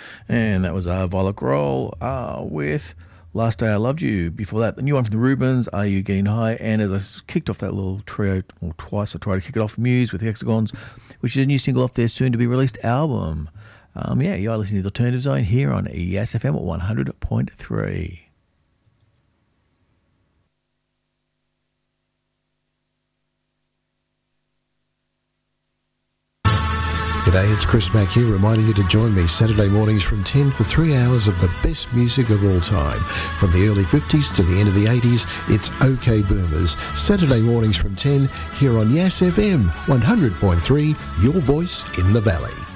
And that was Violet Grohl with Last Day I Loved You. Before that, the new one from the Rubens, Are You Getting High? And as I kicked off that little trio, or twice I tried to kick it off, Muse with the Hexagons, which is a new single off their soon-to-be-released album. You are listening to The Alternative Zone here on ES FM at 100.3. G'day, it's Chris Mack here, reminding you to join me Saturday mornings from 10 for 3 hours of the best music of all time. From the early 50s to the end of the 80s, it's OK Boomers. Saturday mornings from 10 here on Yes FM 100.3, your voice in the valley.